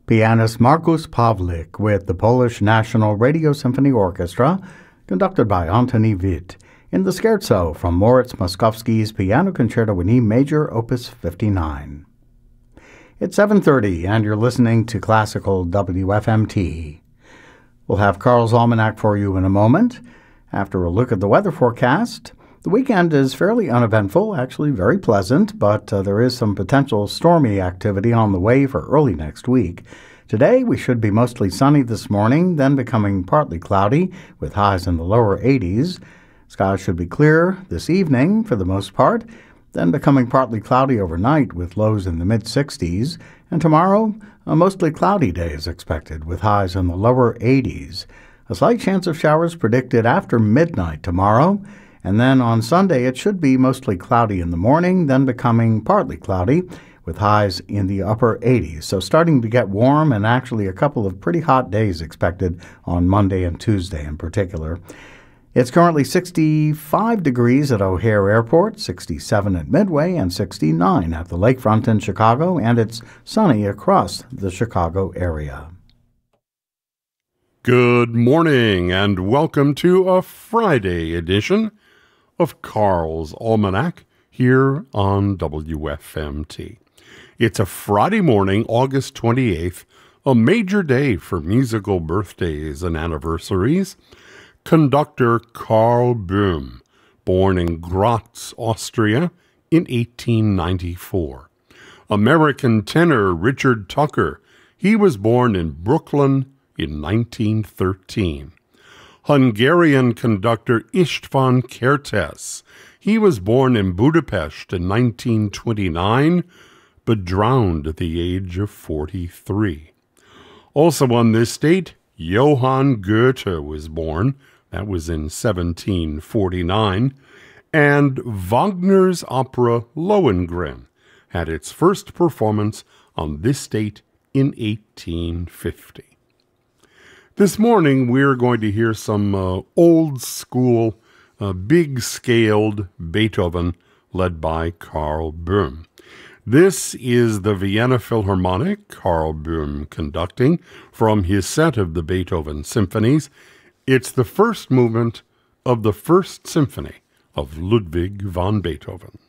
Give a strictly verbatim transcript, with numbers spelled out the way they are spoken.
Pianist Markus Pawlik with the Polish National Radio Symphony Orchestra, conducted by Antoni Witt, in the scherzo from Moritz Moszkowski's Piano Concerto in E Major, Opus fifty-nine. It's seven thirty, and you're listening to Classical W F M T. We'll have Carl's Almanac for you in a moment. After a look at the weather forecast, the weekend is fairly uneventful, actually very pleasant, but uh, there is some potential stormy activity on the way for early next week. Today, we should be mostly sunny this morning, then becoming partly cloudy with highs in the lower eighties. Skies should be clear this evening for the most part, then becoming partly cloudy overnight with lows in the mid-sixties. And tomorrow, a mostly cloudy day is expected with highs in the lower eighties. A slight chance of showers predicted after midnight tomorrow. And then on Sunday, it should be mostly cloudy in the morning, then becoming partly cloudy with highs in the upper eighties. So starting to get warm, and actually a couple of pretty hot days expected on Monday and Tuesday in particular. It's currently sixty-five degrees at O'Hare Airport, sixty-seven at Midway, and sixty-nine at the lakefront in Chicago, and it's sunny across the Chicago area. Good morning, and welcome to a Friday edition of Carl's Almanac here on W F M T. It's a Friday morning, August twenty-eighth, a major day for musical birthdays and anniversaries. Conductor Karl Böhm, born in Graz, Austria in eighteen ninety-four. American tenor Richard Tucker, he was born in Brooklyn in nineteen thirteen. Hungarian conductor István Kertész. He was born in Budapest in nineteen twenty-nine, but drowned at the age of forty-three. Also on this date, Johann Goethe was born. That was in seventeen forty-nine. And Wagner's opera Lohengrin had its first performance on this date in eighteen fifty. This morning, we're going to hear some uh, old-school, uh, big-scaled Beethoven led by Karl Böhm. This is the Vienna Philharmonic, Karl Böhm conducting from his set of the Beethoven symphonies. It's the first movement of the First Symphony of Ludwig van Beethoven.